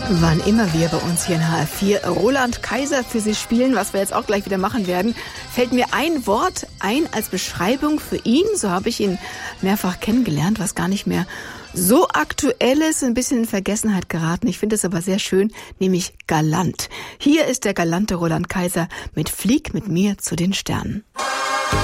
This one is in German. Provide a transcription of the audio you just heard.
Wann immer wir bei uns hier in HR4 Roland Kaiser für Sie spielen, was wir jetzt auch gleich wieder machen werden, fällt mir ein Wort ein als Beschreibung für ihn. So habe ich ihn mehrfach kennengelernt, was gar nicht mehr so aktuell ist, ein bisschen in Vergessenheit geraten. Ich finde es aber sehr schön, nämlich galant. Hier ist der galante Roland Kaiser mit Flieg mit mir zu den Sternen.